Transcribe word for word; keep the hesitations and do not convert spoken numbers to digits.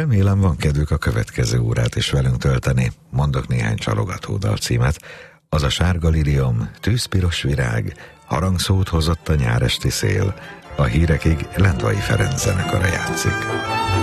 Remélem van kedvük a következő órát is velünk tölteni. Mondok néhány csalogató dalcímet. Az a sárga liliom, tűzpiros virág, harangszót hozott a nyáresti szél. A hírekig Lendvai Ferenc zenekara játszik.